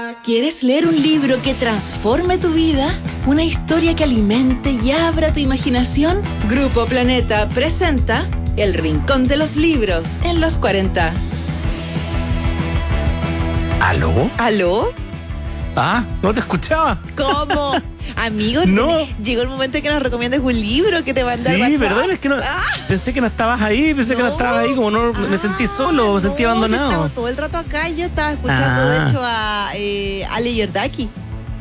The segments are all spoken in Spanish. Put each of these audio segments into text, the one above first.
¿Quieres leer un libro que transforme tu vida? ¿Una historia que alimente y abra tu imaginación? Grupo Planeta presenta El Rincón de los Libros en los 40. ¿Aló? ¿Aló? Ah, no te escuchaba. ¿Cómo? Amigo, no. Llegó el momento en que nos recomiendes un libro que te manda al Sí, WhatsApp. perdón, es que no, pensé que no estabas ahí, que no estabas ahí, como no me sentí solo, me sentí abandonado. Estaba todo el rato acá y yo estaba escuchando, de hecho, a Ale Yordaki.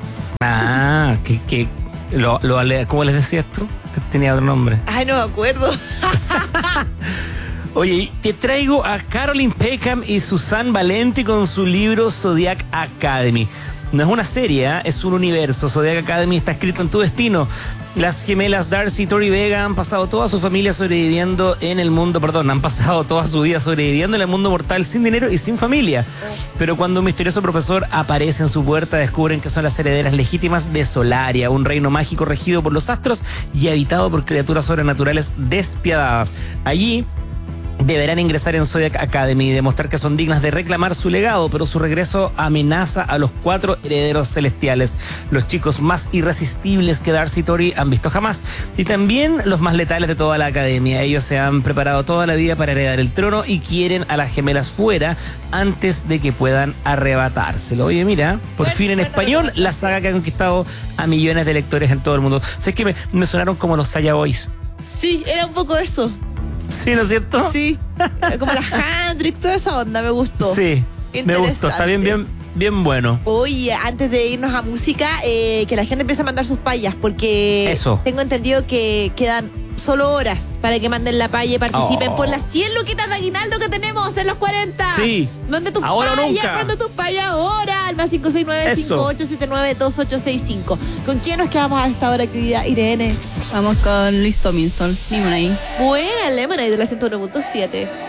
¿Cómo les decías tú? Que tenía otro nombre. Ay, no me acuerdo. Oye, te traigo a Caroline Peckham y Susan Valenti con su libro Zodiac Academy. No es una serie, es un universo. Zodiac Academy está escrito en tu destino. Las gemelas Darcy y Tori Vega han pasado toda su familia sobreviviendo en el mundo, han pasado toda su vida sobreviviendo en el mundo mortal sin dinero y sin familia. Pero cuando un misterioso profesor aparece en su puerta, descubren que son las herederas legítimas de Solaria, un reino mágico regido por los astros y habitado por criaturas sobrenaturales despiadadas. Allí deberán ingresar en Zodiac Academy y demostrar que son dignas de reclamar su legado, pero su regreso amenaza a los 4 herederos celestiales, los chicos más irresistibles que Darcy y Tori han visto jamás, y también los más letales de toda la academia. Ellos se han preparado toda la vida para heredar el trono y quieren a las gemelas fuera antes de que puedan arrebatárselo. Oye, mira, por fin en español, la saga que ha conquistado a millones de lectores en todo el mundo. ¿Sabes qué? Me sonaron como los Saya Boys. Sí, era un poco eso. Sí, ¿no es cierto? Sí, como las Hendrix, toda esa onda, me gustó. Sí, me gustó, está bien bueno. Oye, antes de irnos a música, que la gente empiece a mandar sus payas, porque tengo entendido que quedan solo horas para que manden la paya y participen por las 100 luquitas de aguinaldo que tenemos en los 40. Sí. Manda tu ahora paya, o nunca. manda tu paya ahora al más 569-5879-2865. ¿Con quién nos quedamos a esta hora, querida Irene? Vamos con Luis Tomlinson, Lemonade. Buena, Lemonade de la 101.7.